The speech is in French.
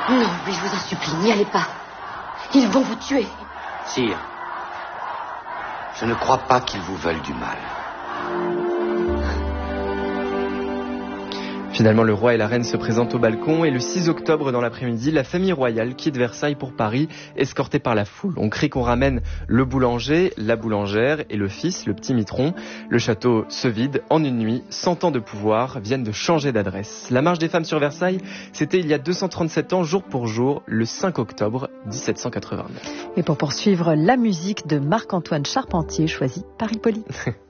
Non, mais je vous en supplie, n'y allez pas. Ils vont vous tuer. Sire, je ne crois pas qu'ils vous veulent du mal. Finalement, le roi et la reine se présentent au balcon et le 6 octobre dans l'après-midi, la famille royale quitte Versailles pour Paris, escortée par la foule. On crie qu'on ramène le boulanger, la boulangère et le fils, le petit Mitron. Le château se vide en une nuit. 100 ans de pouvoir viennent de changer d'adresse. La marche des femmes sur Versailles, c'était il y a 237 ans, jour pour jour, le 5 octobre 1789. Et pour poursuivre, la musique de Marc-Antoine Charpentier, choisie par Hippolyte.